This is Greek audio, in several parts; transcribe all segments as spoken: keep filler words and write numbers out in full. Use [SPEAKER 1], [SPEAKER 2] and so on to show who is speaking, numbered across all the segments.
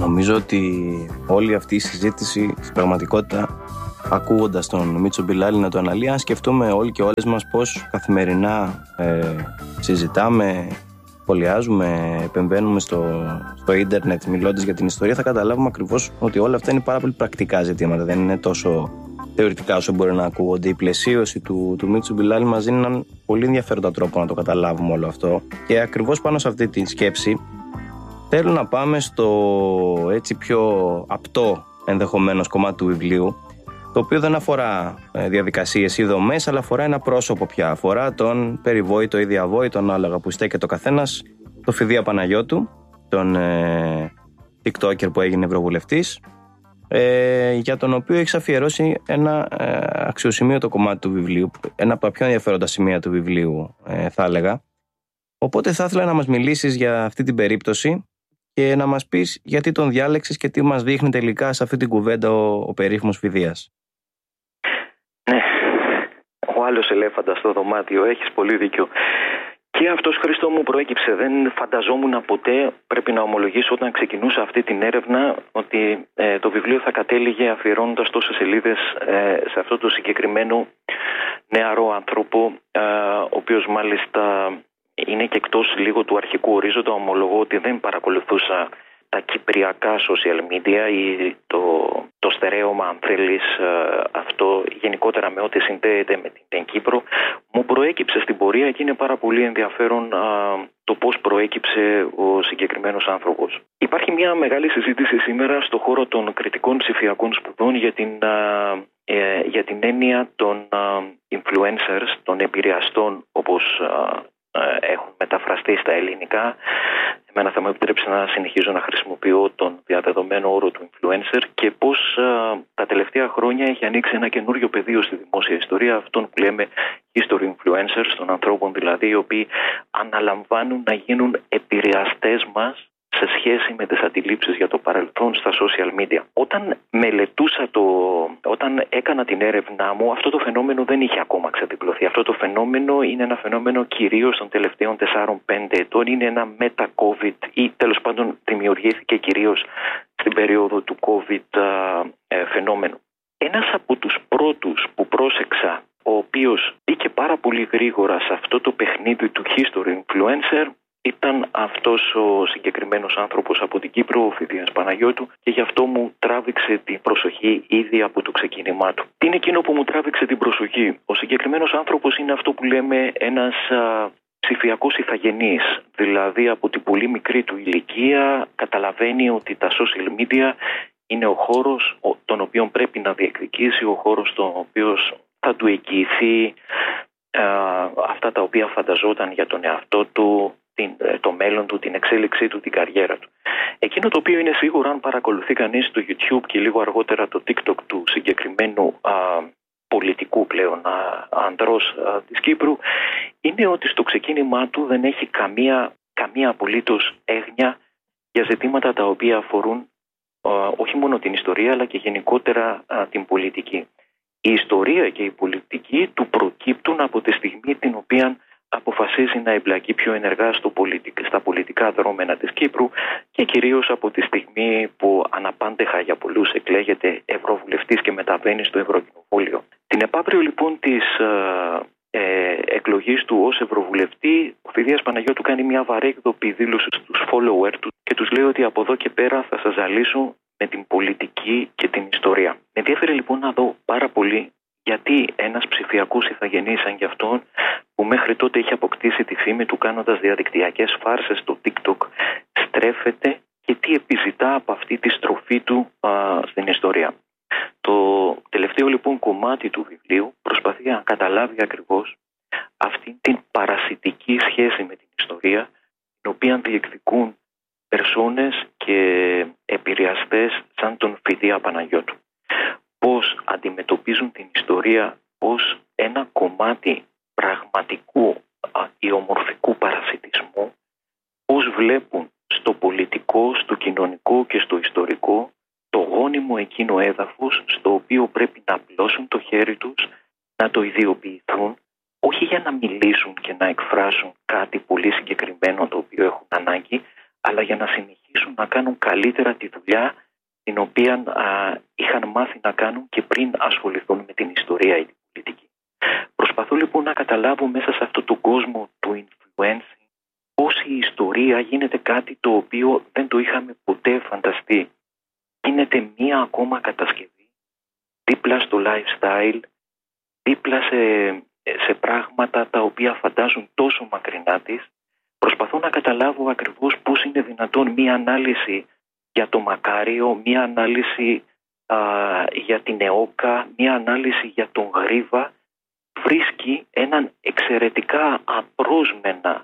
[SPEAKER 1] Νομίζω ότι όλη αυτή η συζήτηση στην πραγματικότητα, ακούγοντας τον Μίτσο Μπιλάλη να το αναλύει, αν σκεφτούμε όλοι και όλες μας πώς καθημερινά ε, συζητάμε, σχολιάζουμε, επεμβαίνουμε στο, στο ίντερνετ μιλώντας για την ιστορία, θα καταλάβουμε ακριβώς ότι όλα αυτά είναι πάρα πολύ πρακτικά ζητήματα. Δεν είναι τόσο θεωρητικά όσο μπορεί να ακούγονται. Η πλαισίωση του, του Μίτσο Μπιλάλη μας δίνει έναν πολύ ενδιαφέροντα τρόπο να το καταλάβουμε όλο αυτό. Και ακριβώς πάνω σε αυτή τη σκέψη θέλω να πάμε στο έτσι πιο απτό ενδεχομένως κομμάτι του βιβλίου, το οποίο δεν αφορά διαδικασίες ή δομές, αλλά αφορά ένα πρόσωπο πια. Αφορά τον περιβόητο ή διαβόητο, ανάλογα που στέκεται ο καθένας, το Φιδία Παναγιώτου, τον ε, TikToker που έγινε ευρωβουλευτής, ε, για τον οποίο έχεις αφιερώσει ένα ε, αξιοσημείωτο κομμάτι του βιβλίου, ένα από τα πιο ενδιαφέροντα σημεία του βιβλίου, ε, θα έλεγα. Οπότε θα ήθελα να μας μιλήσεις για αυτή την περίπτωση και να μας πεις γιατί τον διάλεξες και τι μας δείχνει τελικά σε αυτή την κουβέντα ο, ο περίφημος Φιδίας.
[SPEAKER 2] Ναι, ο άλλος ελέφαντας στο δωμάτιο, έχεις πολύ δίκιο. Και αυτός, Χριστό μου, προέκυψε. Δεν φανταζόμουν ποτέ, πρέπει να ομολογήσω, όταν ξεκινούσα αυτή την έρευνα, ότι ε, το βιβλίο θα κατέληγε αφιερώνοντας τόσες σελίδες ε, σε αυτό το συγκεκριμένο νεαρό άνθρωπο, ε, ο οποίος μάλιστα είναι και εκτός λίγο του αρχικού ορίζοντα. Ομολογώ ότι δεν παρακολουθούσα τα κυπριακά social media ή το, το στερέωμα, αν θέλεις, αυτό γενικότερα με ό,τι συνδέεται με την Κύπρο. Μου προέκυψε στην πορεία και είναι πάρα πολύ ενδιαφέρον α, το πώς προέκυψε ο συγκεκριμένος άνθρωπος. Υπάρχει μια μεγάλη συζήτηση σήμερα στον χώρο των κριτικών ψηφιακών σπουδών για την, α, ε, για την έννοια των α, influencers, των επηρεαστών, όπως α, έχουν μεταφραστεί στα ελληνικά. Εμένα θα μου επιτρέψει να συνεχίζω να χρησιμοποιώ τον διαδεδομένο όρο του influencer και πώς α, τα τελευταία χρόνια έχει ανοίξει ένα καινούριο πεδίο στη δημόσια ιστορία, αυτόν που λέμε history influencers, των ανθρώπων δηλαδή οι οποίοι αναλαμβάνουν να γίνουν επηρεαστές μας σε σχέση με τις αντιλήψεις για το παρελθόν στα social media. Όταν μελετούσα το, όταν έκανα την έρευνά μου, αυτό το φαινόμενο δεν είχε ακόμα ξεδιπλωθεί. Αυτό το φαινόμενο είναι ένα φαινόμενο κυρίως των τελευταίων τεσσάρων πέντε ετών. Είναι ένα μετα-COVID ή τέλος πάντων δημιουργήθηκε κυρίως στην περίοδο του COVID ε, φαινόμενο. Ένας από τους πρώτους που πρόσεξα, ο οποίος μπήκε πάρα πολύ γρήγορα σε αυτό το παιχνίδι του history influencer, ήταν αυτός ο συγκεκριμένος άνθρωπος από την Κύπρο, ο Φιδίας Παναγιώτου, και γι' αυτό μου τράβηξε την προσοχή ήδη από το ξεκίνημά του. Τι είναι εκείνο που μου τράβηξε την προσοχή? Ο συγκεκριμένος άνθρωπος είναι αυτό που λέμε ένας α, ψηφιακός ηθαγενής. Δηλαδή από την πολύ μικρή του ηλικία καταλαβαίνει ότι τα social media είναι ο χώρος τον οποίο πρέπει να διεκδικήσει, ο χώρος τον οποίο θα του εγγυηθεί α, αυτά τα οποία φανταζόταν για τον εαυτό του, το μέλλον του, την εξέλιξή του, την καριέρα του. Εκείνο το οποίο είναι σίγουρο, αν παρακολουθεί κανείς το YouTube και λίγο αργότερα το TikTok του συγκεκριμένου α, πολιτικού πλέον α, ανδρός α, της Κύπρου, είναι ότι στο ξεκίνημά του δεν έχει καμία, καμία απολύτως έγνοια για ζητήματα τα οποία αφορούν α, όχι μόνο την ιστορία αλλά και γενικότερα α, την πολιτική. Η ιστορία και η πολιτική του προκύπτουν από τη στιγμή την οποία αποφασίζει να εμπλακεί πιο ενεργά στο πολιτικ, στα πολιτικά δρόμενα της Κύπρου και κυρίως από τη στιγμή που αναπάντεχα για πολλούς εκλέγεται ευρωβουλευτής και μεταβαίνει στο Ευρωκοινοβούλιο. Την επαύριο λοιπόν της ε, εκλογής του ως ευρωβουλευτή, ο Φιδίας Παναγιώτου κάνει μια βαρέκδοπη δήλωση στους follower του και τους λέει ότι από εδώ και πέρα θα σας ζαλίσω με την πολιτική και την ιστορία. Με ενδιαφέρει λοιπόν να δω πάρα πολύ γιατί ένας ψηφιακός ηθαγενής σαν κι αυτόν, που μέχρι τότε είχε αποκτήσει τη φήμη του κάνοντας διαδικτυακές φάρσες στο TikTok, στρέφεται και τι επιζητά από αυτή τη στροφή του α, στην ιστορία. Το τελευταίο λοιπόν κομμάτι του βιβλίου προσπαθεί να καταλάβει ακριβώς αυτή την παρασιτική σχέση με την ιστορία, την οποία διεκδικούν περσόνες και επηρεαστές σαν τον Φιδία Παναγιώτου. Πώς αντιμετωπίζουν την ιστορία ως ένα κομμάτι πραγματικού ή ομορφικού παρασιτισμού, πώς βλέπουν στο πολιτικό, στο κοινωνικό και στο ιστορικό το γόνιμο εκείνο έδαφος στο οποίο πρέπει να απλώσουν το χέρι τους, να το ιδιοποιηθούν, όχι για να μιλήσουν και να εκφράσουν κάτι πολύ συγκεκριμένο το οποίο έχουν ανάγκη, αλλά για να συνεχίσουν να κάνουν καλύτερα τη δουλειά την οποία α, είχαν μάθει να κάνουν και πριν ασχοληθούν με την ιστορία ή την πολιτική. Προσπαθώ λοιπόν να καταλάβω μέσα σε αυτόν τον κόσμο του influencing πώς η ιστορία γίνεται κάτι το οποίο δεν το είχαμε ποτέ φανταστεί. Γίνεται μία ακόμα κατασκευή δίπλα στο lifestyle, δίπλα σε, σε πράγματα τα οποία φαντάζουν τόσο μακρινά της. Προσπαθώ να καταλάβω ακριβώς πώς είναι δυνατόν μία ανάλυση για το Μακάριο, μία ανάλυση α, για την ΕΟΚΑ, μία ανάλυση για τον Γρίβα βρίσκει έναν εξαιρετικά απρόσμενα,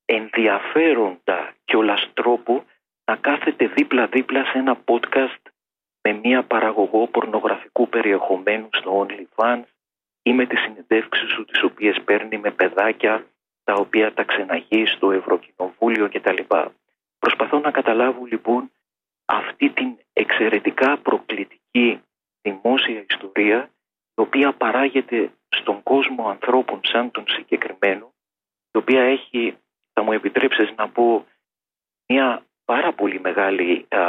[SPEAKER 2] ενδιαφέροντα κιόλας τρόπο να κάθεται δίπλα-δίπλα σε ένα podcast με μία παραγωγό πορνογραφικού περιεχομένου στο OnlyFans ή με τις συνεντεύξεις του τις οποίες παίρνει με παιδάκια τα οποία τα ξεναγεί στο Ευρωκοινοβούλιο κτλ. Προσπαθώ να καταλάβω λοιπόν αυτή την εξαιρετικά προκλητική δημόσια ιστορία η οποία παράγεται στον κόσμο ανθρώπων σαν τον συγκεκριμένο, η οποία έχει, θα μου επιτρέψεις να πω, μια πάρα πολύ μεγάλη, α,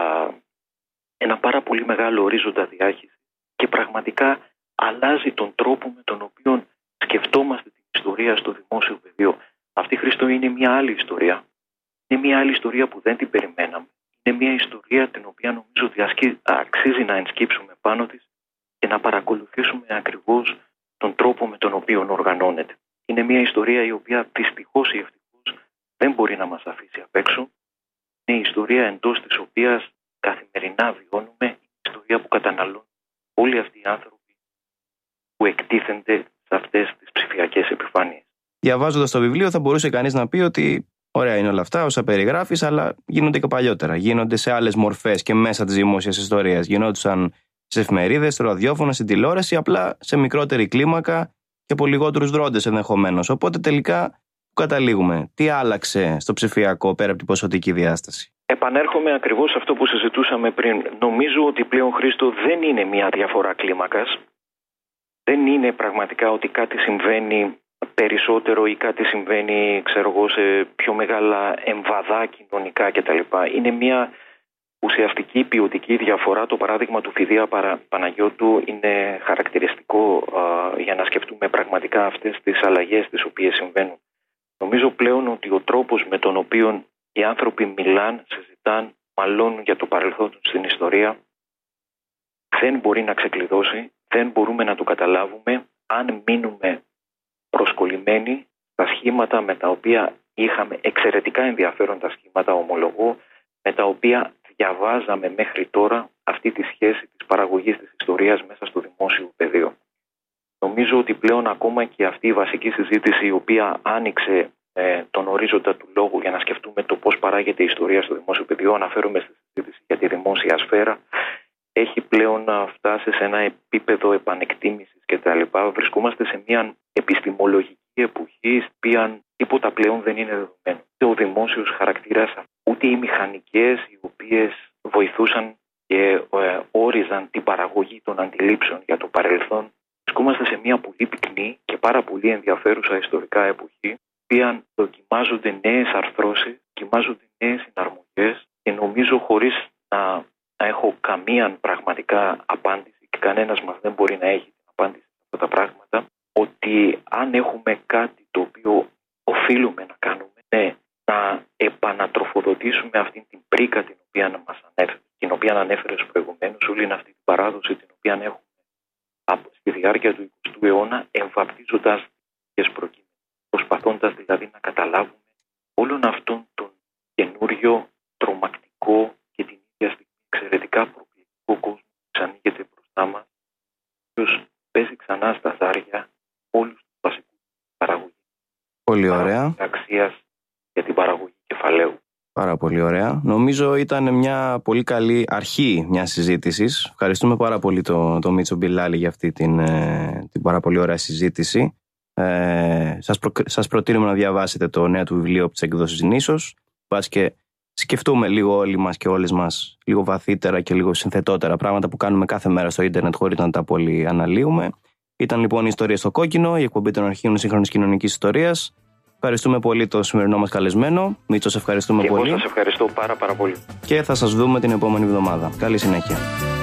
[SPEAKER 2] ένα πάρα πολύ μεγάλο ορίζοντα διάχυση και πραγματικά αλλάζει τον τρόπο με τον οποίο σκεφτόμαστε την ιστορία στο δημόσιο πεδίο. Αυτή, Χριστό, είναι μια άλλη ιστορία. Είναι μια άλλη ιστορία που δεν την περιμέναμε. Είναι μια ιστορία την οποία νομίζω ότι αξίζει να ενσκύψουμε πάνω της και να παρακολουθήσουμε ακριβώς τον τρόπο με τον οποίο οργανώνεται. Είναι μια ιστορία η οποία δυστυχώς ή ευτυχώς δεν μπορεί να μας αφήσει απ' έξω. Είναι η ιστορία εντός της οποίας καθημερινά βιώνουμε, η ιστορία που καταναλώνουν όλοι αυτοί οι άνθρωποι που εκτίθενται σε αυτές τις ψηφιακές επιφάνειες.
[SPEAKER 1] Διαβάζοντας το βιβλίο, θα μπορούσε κανείς να πει ότι ωραία είναι όλα αυτά όσα περιγράφεις, αλλά γίνονται και παλιότερα. Γίνονται σε άλλες μορφές και μέσα της δημόσιας ιστορίας. Γινόντουσαν στις εφημερίδες, στο ραδιόφωνο, στην τηλεόραση, απλά σε μικρότερη κλίμακα και από λιγότερους δρόντες ενδεχομένως. Οπότε τελικά που καταλήγουμε, τι άλλαξε στο ψηφιακό πέρα από την ποσοτική διάσταση?
[SPEAKER 2] Επανέρχομαι ακριβώς σε αυτό που συζητούσαμε πριν. Νομίζω ότι πλέον, Χρήστο, δεν είναι μια διαφορά κλίμακας. Δεν είναι πραγματικά ότι κάτι συμβαίνει περισσότερο ή κάτι συμβαίνει, ξέρω εγώ, σε πιο μεγάλα εμβαδά κοινωνικά κτλ. Είναι μια ουσιαστική ποιοτική διαφορά. Το παράδειγμα του Φιδία Παναγιώτου είναι χαρακτηριστικό α, για να σκεφτούμε πραγματικά αυτές τις αλλαγές τις οποίες συμβαίνουν. Νομίζω πλέον ότι ο τρόπος με τον οποίο οι άνθρωποι μιλάν, συζητάν, μαλώνουν για το παρελθόν τους στην ιστορία δεν μπορεί να ξεκλειδώσει, δεν μπορούμε να το καταλάβουμε αν μείνουμε προσκολλημένοι στα σχήματα με τα οποία είχαμε εξαιρετικά ενδιαφέροντα σχήματα, ομολογώ, με τα οποία διαβάζαμε μέχρι τώρα αυτή τη σχέση της παραγωγής της ιστορίας μέσα στο δημόσιο πεδίο. Νομίζω ότι πλέον ακόμα και αυτή η βασική συζήτηση η οποία άνοιξε ε, τον ορίζοντα του λόγου για να σκεφτούμε το πώς παράγεται η ιστορία στο δημόσιο πεδίο, αναφέρομαι στη συζήτηση για τη δημόσια σφαίρα, έχει πλέον φτάσει σε ένα επίπεδο επανεκτίμησης κτλ. Βρισκόμαστε σε μια επιστημολογική εποχή, στην οποία τίποτα πλέον δεν είναι δεδομένο. Ούτε ο δημόσιος χαρακτήρας, ούτε οι μηχανικές οι οποίες βοηθούσαν και ε, όριζαν την παραγωγή των αντιλήψεων για το παρελθόν. Βρισκόμαστε σε μια πολύ πυκνή και πάρα πολύ ενδιαφέρουσα ιστορικά εποχή, στην οποία δοκιμάζονται νέες αρθρώσεις, δοκιμάζονται νέες συναρμογές και νομίζω χωρίς να, να έχω καμία πραγματικά απάντηση και κανένας μας δεν μπορεί να έχει την απάντηση σε αυτά τα πράγματα, ότι αν έχουμε κάτι το οποίο οφείλουμε να κάνουμε, ναι, να επανατροφοδοτήσουμε αυτή την πρίκα την οποία μας ανέφερε, την οποία ανέφερες προηγουμένως, όλη αυτή την παράδοση την οποία έχουμε στη διάρκεια του εικοστού αιώνα, εμβαπτίζοντας τις προκειμένες, προσπαθώντας δηλαδή να καταλάβουμε όλον αυτόν τον καινούριο, τρομακτικό και την ίδια στιγμή εξαιρετικά προκλητικό κόσμο που ανοίγεται μπροστά μας, ο οποίος παίζει ξανά στα ζάρια όλους τους βασικούς παραγωγούς.
[SPEAKER 1] Πολύ ωραία.
[SPEAKER 2] Αξίας για την παραγωγή κεφαλαίου.
[SPEAKER 1] Πάρα πολύ ωραία. Νομίζω ήταν μια πολύ καλή αρχή μιας συζήτησης. Ευχαριστούμε πάρα πολύ τον το Μίτσο Μπιλάλη για αυτή την, ε, την πάρα πολύ ωραία συζήτηση. Ε, σας, προ, σας προτείνουμε να διαβάσετε το νέο του βιβλίο από τις εκδόσεις Νήσος. Πας και σκεφτούμε λίγο όλοι μας και όλες μας λίγο βαθύτερα και λίγο συνθετότερα πράγματα που κάνουμε κάθε μέρα στο ίντερνετ χωρίς να τα πολύ αναλύουμε. Ήταν λοιπόν η ιστορία στο κόκκινο, η εκπομπή των αρχείων σύγχρονης κοινωνικής ιστορίας. Ευχαριστούμε πολύ το σημερινό μας καλεσμένο. Μίτσο, σε ευχαριστούμε
[SPEAKER 2] και
[SPEAKER 1] πολύ.
[SPEAKER 2] Εγώ σας ευχαριστώ πάρα πάρα πολύ.
[SPEAKER 1] Και θα σας δούμε την επόμενη εβδομάδα. Καλή συνέχεια.